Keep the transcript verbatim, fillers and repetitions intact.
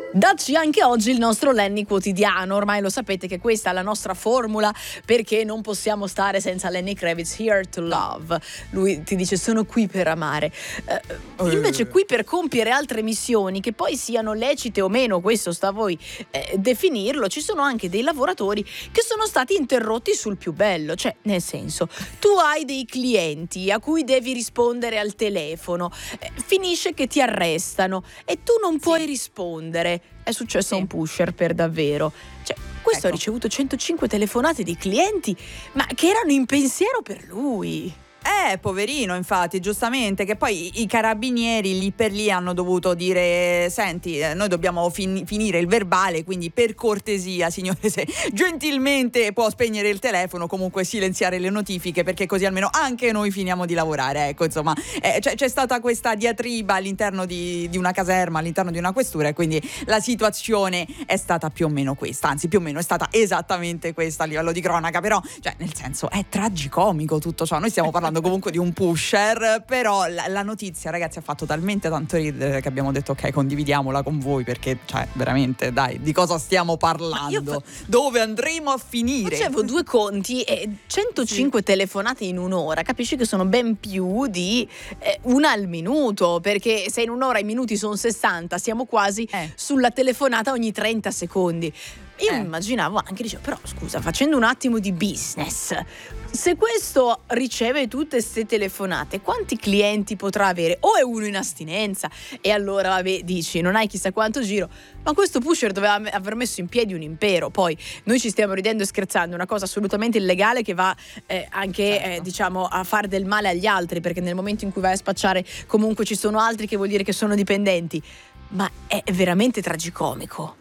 Dacci anche oggi il nostro Lenny quotidiano. Ormai lo sapete che questa è la nostra formula, perché non possiamo stare senza Lenny Kravitz. Here to love. Lui ti dice: sono qui per amare. eh, invece qui per compiere altre missioni, che poi siano lecite o meno, questo sta a voi eh, definirlo. Ci sono anche dei lavoratori che sono stati interrotti sul più bello. Cioè, nel senso, tu hai dei clienti a cui devi rispondere al telefono, eh, finisce che ti arrestano e tu non puoi Sì. rispondere. È successo Sì. a un pusher, per davvero. Cioè, questo Ecco. ha ricevuto centocinque telefonate di clienti, ma che erano in pensiero per lui. Eh, poverino, infatti, giustamente, che poi i, i carabinieri lì per lì hanno dovuto dire: senti, eh, noi dobbiamo fin- finire il verbale, quindi per cortesia, signore, se gentilmente può spegnere il telefono, comunque silenziare le notifiche, perché così almeno anche noi finiamo di lavorare. Ecco, insomma, eh, c'è, c'è stata questa diatriba all'interno di, di una caserma, all'interno di una questura, e quindi la situazione è stata più o meno questa, anzi più o meno è stata esattamente questa a livello di cronaca, però, cioè, nel senso, è tragicomico tutto ciò. Noi stiamo parlando comunque di un pusher, però la, la notizia, ragazzi, ha fatto talmente tanto ridere che abbiamo detto: ok, condividiamola con voi, perché, cioè, veramente, dai, di cosa stiamo parlando? fa- Dove andremo a finire? Facevo due conti e centocinque Sì. telefonate in un'ora, capisci che sono ben più di eh, una al minuto, perché se in un'ora i minuti sono sessanta, siamo quasi Eh. sulla telefonata ogni trenta secondi. Io Eh. immaginavo anche, dicevo, però scusa, facendo un attimo di business, se questo riceve tutte queste telefonate, quanti clienti potrà avere? O è uno in astinenza e allora, vabbè, dici, non hai chissà quanto giro, ma questo pusher doveva aver messo in piedi un impero. Poi noi ci stiamo ridendo e scherzando, una cosa assolutamente illegale che va eh, anche Certo. eh, diciamo a fare del male agli altri, perché nel momento in cui vai a spacciare comunque ci sono altri, che vuol dire che sono dipendenti, ma è veramente tragicomico.